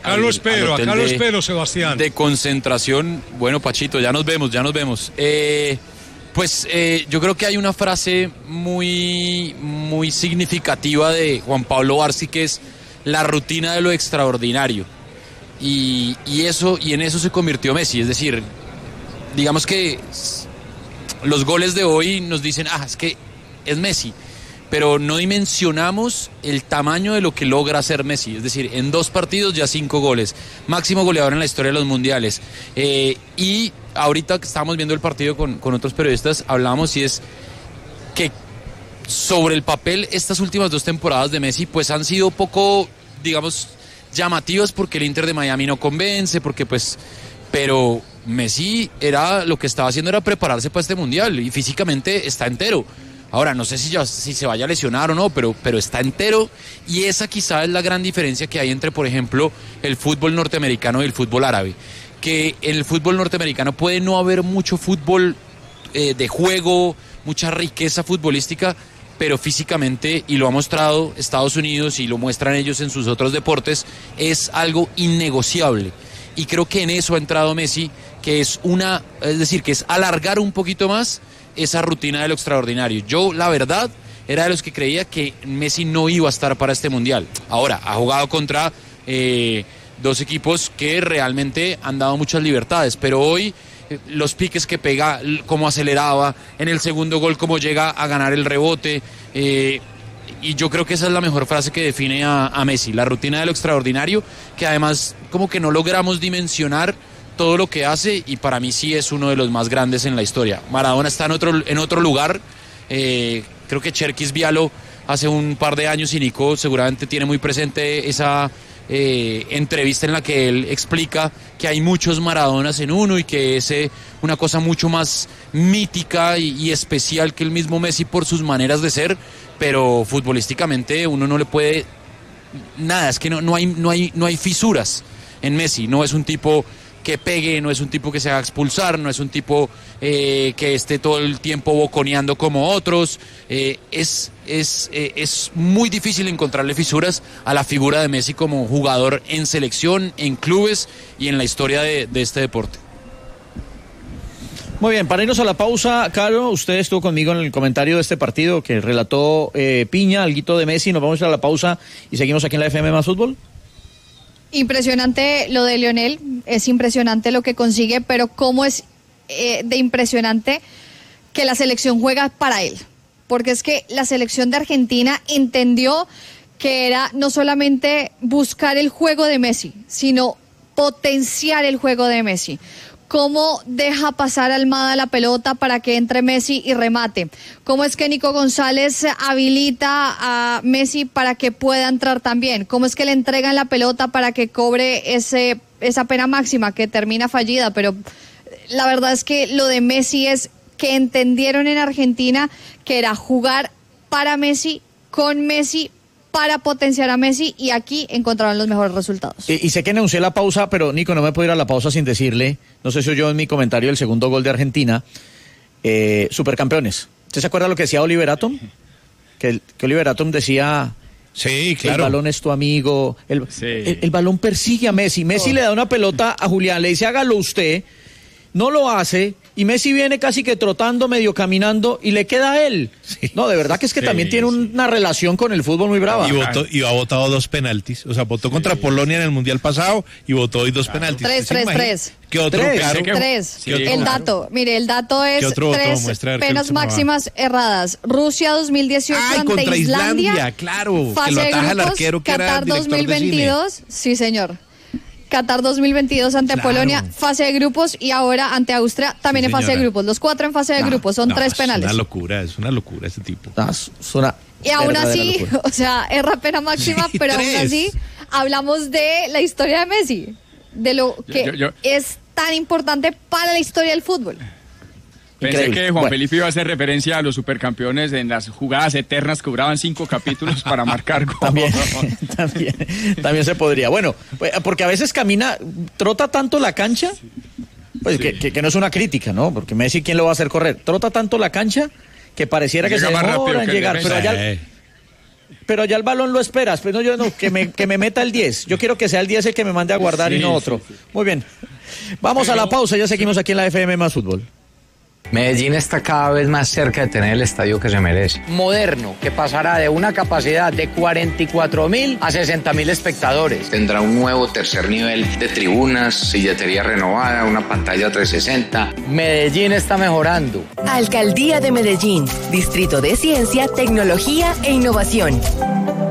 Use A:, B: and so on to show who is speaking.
A: acá lo espero, Sebastián.
B: De concentración. Bueno, Pachito, ya nos vemos. Yo creo que hay una frase muy, muy significativa de Juan Pablo Barsi, que es la rutina de lo extraordinario. Y en eso se convirtió Messi. Es decir, digamos que los goles de hoy nos dicen, es que es Messi, pero no dimensionamos el tamaño de lo que logra hacer Messi. Es decir, en 2 partidos ya 5 goles, máximo goleador en la historia de los mundiales. Y ahorita que estábamos viendo el partido con otros periodistas, hablábamos y es que sobre el papel estas últimas 2 temporadas de Messi pues han sido poco, digamos, llamativas, porque el Inter de Miami no convence, pero Messi lo que estaba haciendo era prepararse para este mundial y físicamente está entero. Ahora, no sé si se vaya a lesionar o no, pero está entero, y esa quizá es la gran diferencia que hay entre, por ejemplo, el fútbol norteamericano y el fútbol árabe. Que en el fútbol norteamericano puede no haber mucho fútbol de juego, mucha riqueza futbolística, pero físicamente, y lo ha mostrado Estados Unidos y lo muestran ellos en sus otros deportes, es algo innegociable. Y creo que en eso ha entrado Messi, que es alargar un poquito más esa rutina de lo extraordinario. Yo, la verdad, era de los que creía que Messi no iba a estar para este mundial. Ahora, ha jugado contra 2 equipos que realmente han dado muchas libertades, pero hoy los piques que pega, cómo aceleraba, en el segundo gol cómo llega a ganar el rebote, y yo creo que esa es la mejor frase que define a Messi, la rutina de lo extraordinario, que además como que no logramos dimensionar todo lo que hace, y para mí sí es uno de los más grandes en la historia. Maradona está en otro lugar, creo que Cherkis Vialo hace un par de años, y Nico seguramente tiene muy presente esa entrevista en la que él explica que hay muchos Maradonas en uno, y que es una cosa mucho más mítica y especial que el mismo Messi por sus maneras de ser, pero futbolísticamente uno no le puede nada, es que no hay fisuras en Messi. No es un tipo que pegue, no es un tipo que se haga expulsar, no es un tipo que esté todo el tiempo boconeando como otros. Es muy difícil encontrarle fisuras a la figura de Messi como jugador en selección, en clubes y en la historia de este deporte.
C: Muy bien, para irnos a la pausa, Caro, usted estuvo conmigo en el comentario de este partido que relató Piña, alguito de Messi. Nos vamos a ir a la pausa y seguimos aquí en la FM Más Fútbol.
D: Impresionante lo de Lionel, es impresionante lo que consigue, pero cómo es de impresionante que la selección juega para él, porque es que la selección de Argentina entendió que era no solamente buscar el juego de Messi, sino potenciar el juego de Messi. Cómo deja pasar Almada la pelota para que entre Messi y remate. Cómo es que Nico González habilita a Messi para que pueda entrar también. Cómo es que le entregan la pelota para que cobre esa pena máxima que termina fallida. Pero la verdad es que lo de Messi es que entendieron en Argentina que era jugar para Messi, con Messi, para potenciar a Messi, y aquí encontraron los mejores resultados.
C: Y sé que anuncié la pausa, pero Nico, no me puedo ir a la pausa sin decirle, no sé si oyó en mi comentario el segundo gol de Argentina, supercampeones. ¿Usted se acuerda lo que decía Oliver Atom? Que Oliver Atom decía...
A: Sí, claro.
C: El balón es tu amigo, el balón persigue a Messi. Messi le da una pelota a Julián, le dice hágalo usted, no lo hace, y Messi viene casi que trotando, medio caminando, y le queda a él. Sí. No, de verdad que es que también tiene una relación con el fútbol muy brava.
E: Y ha votado 2 penaltis. O sea, votó contra Polonia en el Mundial pasado y votó hoy 2 penaltis.
D: 3.
E: ¿Qué otro?
D: 3. Sí, el dato es 3 penas máximas erradas. Rusia 2018 ante Islandia.
E: Claro.
D: Fase
E: que lo ataja
D: de
E: el
D: grupos,
E: arquero que
D: Qatar
E: era director
D: 2022.
E: de cine.
D: Sí, señor. Qatar 2022 ante Polonia, fase de grupos, y ahora ante Austria también en fase de grupos. Los 4 en fase de grupos, son 3 penales.
E: Es una locura ese tipo.
D: Y aún así, locura. O sea, erra pena máxima, pero aún así hablamos de la historia de Messi, de lo que es tan importante para la historia del fútbol.
F: Pensé que Juan Felipe iba a hacer referencia a los supercampeones en las jugadas eternas que duraban 5 capítulos para marcar gol.
C: También se podría. Bueno, porque a veces trota tanto la cancha, pues que no es una crítica, ¿no? Porque Messi, ¿quién lo va a hacer correr? Trota tanto la cancha que pareciera que se demora en llegar, pero allá... pero ya el balón lo esperas, pero yo no, que me meta el 10. Yo quiero que sea el 10 el que me mande a guardar y no otro. Sí. Muy bien. Vamos a la pausa, ya seguimos aquí en la FM Más Fútbol.
G: Medellín está cada vez más cerca de tener el estadio que se merece. Moderno, que pasará de una capacidad de 44.000 a 60.000 espectadores.
H: Tendrá un nuevo tercer nivel de tribunas, silletería renovada, una pantalla 360.
G: Medellín está mejorando.
I: Alcaldía de Medellín, Distrito de Ciencia, Tecnología e Innovación.